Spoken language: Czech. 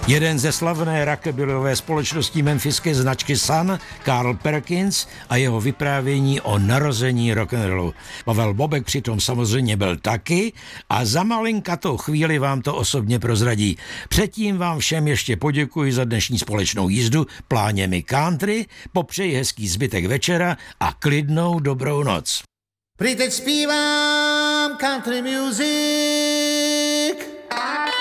Jeden ze slavné rockabillyové společnosti memphiské značky Sun, Carl Perkins, a jeho vyprávění o narození rock'n'rollu. Pavel Bobek přitom samozřejmě byl taky a za malinkatou chvíli vám to osobně prozradí. Předtím vám všem ještě poděkuji za dnešní společnou jízdu pláněmi country, popřeji hezký zbytek večera a klidnou dobrou noc. Prý teď zpívám country music.